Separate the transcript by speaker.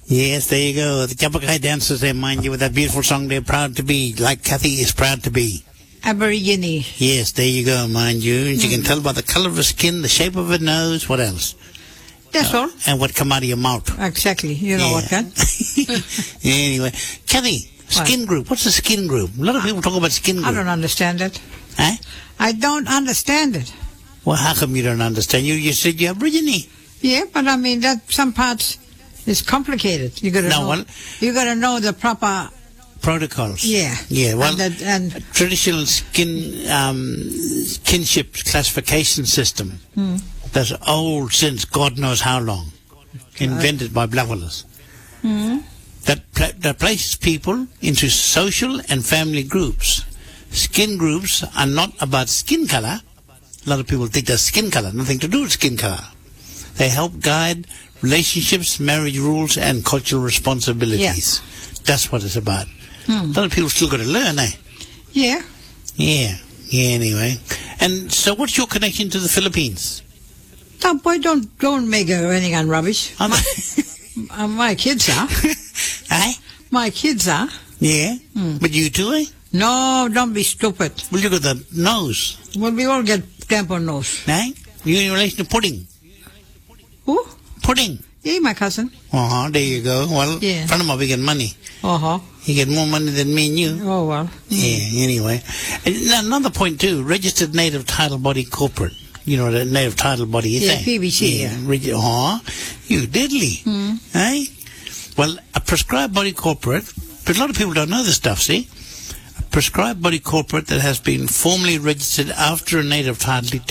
Speaker 1: Yes, there you go. The Jabbergai dancers there, mind you, with that beautiful song they're proud to be, like Kathy is proud to be.
Speaker 2: Aborigine.
Speaker 1: Yes, there you go, mind you. And you can tell by the colour of her skin, the shape of her nose, what else?
Speaker 2: That's all.
Speaker 1: And what come out of your mouth.
Speaker 2: Exactly. You know what that.
Speaker 1: Anyway, Kathy, skin group. What's a skin group? A lot of people talk about skin group.
Speaker 2: I don't understand it.
Speaker 1: Eh?
Speaker 2: I don't understand it.
Speaker 1: Well, how come you don't understand? You said you're Aborigine.
Speaker 2: Yeah, but I mean that some parts is complicated. You got to know.
Speaker 1: Well,
Speaker 2: you got to know the proper
Speaker 1: protocols.
Speaker 2: Yeah.
Speaker 1: Yeah. Well,
Speaker 2: and
Speaker 1: traditional kinship classification system. That's old since God knows how long. Invented by blackfellas. That places people into social and family groups. Skin groups are not about skin color. A lot of people think that's skin color. Nothing to do with skin color. They help guide relationships, marriage rules, and cultural responsibilities. Yeah. That's what it's about. A lot of people still got to learn, eh?
Speaker 2: Yeah.
Speaker 1: Yeah. Yeah, anyway. And so what's your connection to the Philippines?
Speaker 2: Oh, boy, don't make anything on rubbish. My kids are.
Speaker 1: Eh?
Speaker 2: My kids are.
Speaker 1: Yeah? But you too, eh?
Speaker 2: No, don't be stupid.
Speaker 1: Well, look at the nose.
Speaker 2: Well, we all get damp on nose.
Speaker 1: Eh? You in relation to pudding?
Speaker 2: Who?
Speaker 1: Pudding.
Speaker 2: Yeah, my cousin.
Speaker 1: There you go. Well,
Speaker 2: yeah.
Speaker 1: Friend of mine, we get money. He get more money than me and you.
Speaker 2: Oh, well.
Speaker 1: Yeah, anyway. And another point, too. Registered Native Title Body Corporate. You know what a Native Title Body is, eh?
Speaker 2: PBC,
Speaker 1: yeah. You deadly. Eh? Well, a prescribed body corporate, but a lot of people don't know this stuff, see? A prescribed body corporate that has been formally registered after a native title